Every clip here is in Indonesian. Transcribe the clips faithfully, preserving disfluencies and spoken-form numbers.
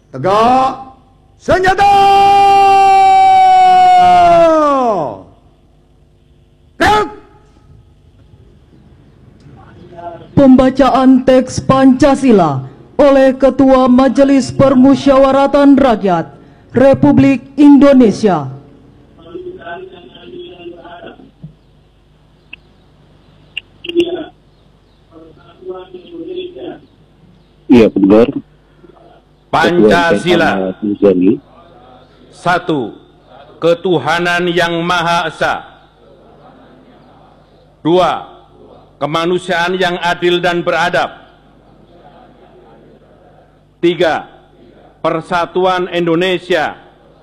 Tegak senjata! Gerak! Pembacaan teks Pancasila oleh Ketua Majelis Permusyawaratan Rakyat Republik Indonesia. Iya benar. Pancasila. Satu, ketuhanan yang Maha Esa. Dua, kemanusiaan yang adil dan beradab. Tiga, persatuan Indonesia.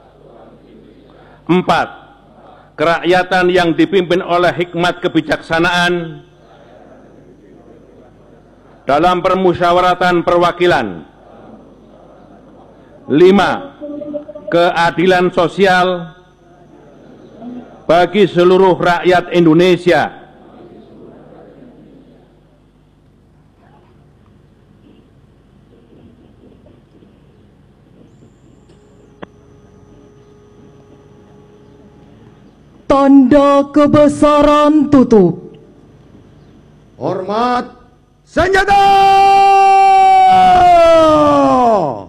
Empat, kerakyatan yang dipimpin oleh hikmat kebijaksanaan dalam permusyawaratan perwakilan. Lima, keadilan sosial bagi seluruh rakyat Indonesia. Tanda kebesaran tutup. Hormat senjata!